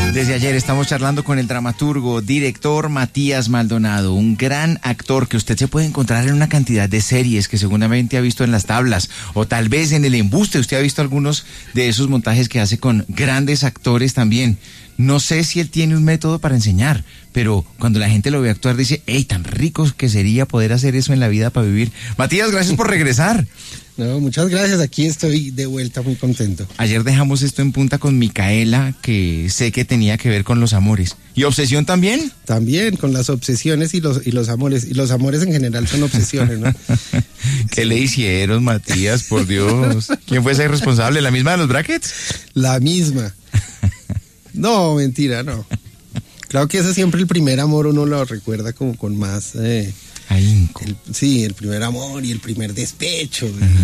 Desde ayer estamos charlando con el dramaturgo, director Matías Maldonado, un gran actor que usted se puede encontrar en una cantidad de series que seguramente ha visto en las tablas, o tal vez en El Embuste. Usted ha visto algunos de esos montajes que hace con grandes actores también. No sé si él tiene un método para enseñar, pero cuando la gente lo ve actuar dice, ¡ey, tan rico que sería poder hacer eso en la vida para vivir! Matías, gracias por regresar. No, muchas gracias, aquí estoy de vuelta muy contento. Ayer dejamos esto en punta con Micaela, que sé que tenía que ver con los amores. ¿Y obsesión también? También, con las obsesiones y los amores. Y los amores en general son obsesiones, ¿no? ¿Qué le hicieron, Matías? Por Dios. ¿Quién fue ese responsable? ¿La misma de los brackets? La misma. No, mentira, no. Claro que ese siempre el primer amor uno lo recuerda como con más... ahínco. Sí, el primer amor y el primer despecho.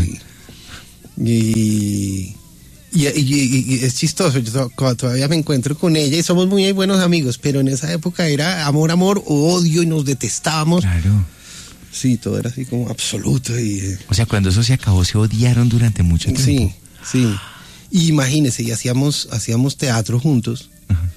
Y es chistoso, yo todavía me encuentro con ella y somos muy buenos amigos, pero en esa época era amor o odio y nos detestábamos. Claro. Sí, todo era así como absoluto. O sea, cuando eso se acabó, se odiaron durante mucho tiempo. Sí, sí. Y imagínese, y hacíamos teatro juntos. Ajá.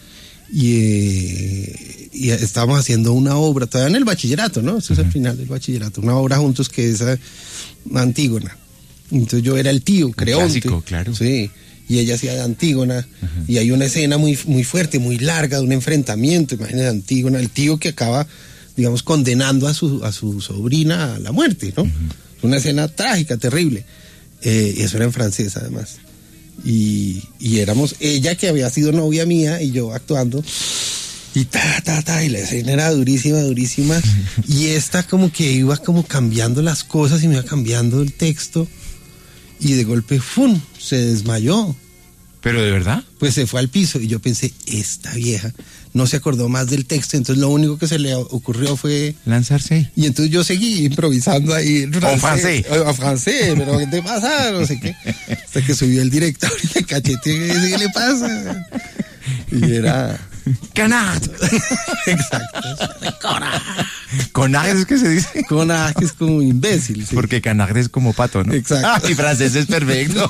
Y estábamos haciendo una obra, todavía en el bachillerato, ¿no? Eso es el final del bachillerato, una obra juntos que es Antígona. Entonces yo era el tío, Creonte. Clásico, claro. Sí, y ella hacía de Antígona. Y hay una escena muy, muy fuerte, muy larga, de un enfrentamiento. Imagínate, Antígona, el tío que acaba, digamos, condenando a su sobrina a la muerte, ¿no? Una escena trágica, terrible. Y eso era en francés, además. Y éramos ella, que había sido novia mía, y yo actuando. Y y la escena era durísima. Y esta como que iba como cambiando las cosas y me iba cambiando el texto. Y de golpe, ¡fum!, se desmayó. ¿Pero de verdad? Pues se fue al piso y yo pensé, esta vieja no se acordó más del texto, entonces lo único que se le ocurrió fue... lanzarse. Y entonces yo seguí improvisando ahí en francés. En francés, pero ¿qué te pasa? No sé qué. Hasta que subió el director y le cacheteó y dije, ¿qué le pasa? Y era... ¡Canard! Exacto. Conard es que se dice. Conard, que es como imbécil. Sí. Porque canard es como pato, ¿no? Exacto. Mi francés es perfecto.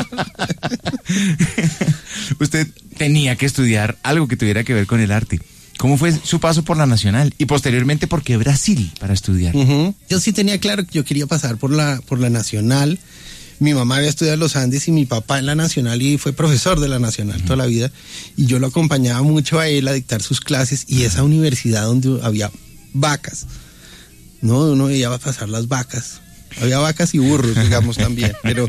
Usted tenía que estudiar algo que tuviera que ver con el arte. ¿Cómo fue su paso por la Nacional? Y posteriormente, ¿por qué Brasil para estudiar? Yo sí tenía claro que yo quería pasar por la Nacional. Mi mamá había estudiado en los Andes y mi papá en la Nacional y fue profesor de la Nacional toda la vida. Y yo lo acompañaba mucho a él a dictar sus clases y esa universidad donde había vacas. No, uno iba a pasar las vacas. Había vacas y burros, digamos, también. Pero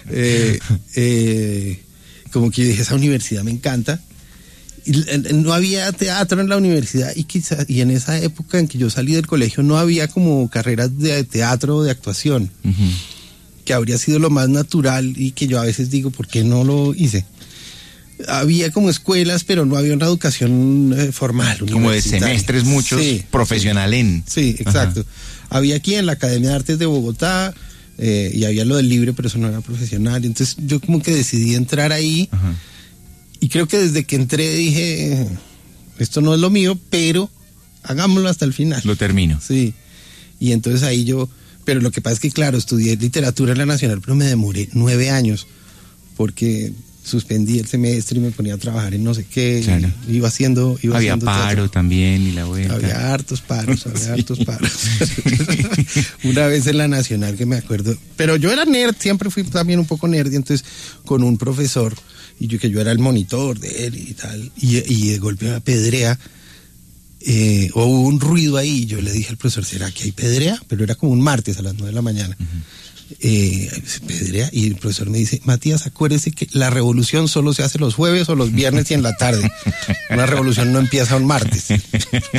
como que yo dije, esa universidad me encanta. Y no había teatro en la universidad y en esa época en que yo salí del colegio no había como carreras de teatro o de actuación. Que habría sido lo más natural y que yo a veces digo, ¿por qué no lo hice? Había como escuelas, pero no había una educación formal. Como de semestres muchos, sí, profesional en... Sí, exacto. Ajá. Había aquí en la Academia de Artes de Bogotá y había lo del libre, pero eso no era profesional. Entonces yo como que decidí entrar ahí. Ajá. Y creo que desde que entré dije, esto no es lo mío, pero hagámoslo hasta el final. Lo termino. Sí. Y entonces ahí yo... Pero lo que pasa es que, claro, estudié literatura en la Nacional, pero me demoré 9 años, porque suspendí el semestre y me ponía a trabajar en no sé qué. Claro. Iba haciendo había paro teatro. También y la vuelta. Había hartos paros, hartos paros. Una vez en la Nacional que me acuerdo, pero yo era nerd, siempre fui también un poco nerd, y entonces con un profesor, y yo era el monitor de él y tal, y de golpe me apedrea. O hubo un ruido ahí y yo le dije al profesor, ¿será que hay pedrea? Pero era como un martes a las 9 de la mañana. Pedrea, y el profesor me dice, Matías, acuérdese que la revolución solo se hace los jueves o los viernes y en la tarde. Una revolución no empieza un martes.